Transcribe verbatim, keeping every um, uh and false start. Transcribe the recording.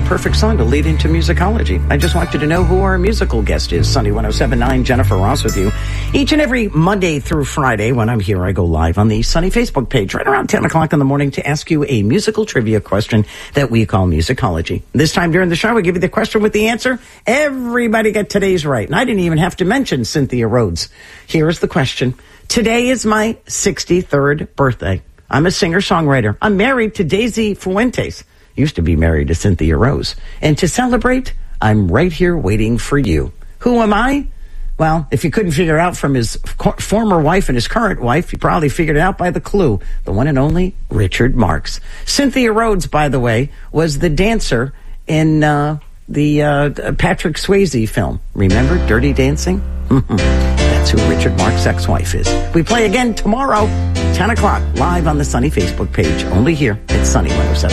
perfect song to lead into musicology. I just want you to know who our musical guest is. Sunny one oh seven point nine, Jennifer Ross with you. Each and every Monday through Friday, when I'm here, I go live on the Sunny Facebook page right around ten o'clock in the morning to ask you a musical trivia question that we call musicology. This time during the show, I give you the question with the answer. Everybody got today's right. And I didn't even have to mention Cynthia Rhodes. Here's the question. Today is my sixty-third birthday. I'm a singer-songwriter. I'm married to Daisy Fuentes. Used to be married to Cynthia Rose. And to celebrate, I'm right here waiting for you. Who am I? Well, if you couldn't figure it out from his former wife and his current wife, you probably figured it out by the clue. The one and only Richard Marx. Cynthia Rhodes, by the way, was the dancer in uh, the uh, Patrick Swayze film. Remember Dirty Dancing? That's who Richard Marx's ex-wife is. We play again tomorrow, ten o'clock, live on the Sunny Facebook page. Only here at Sunny one oh seven.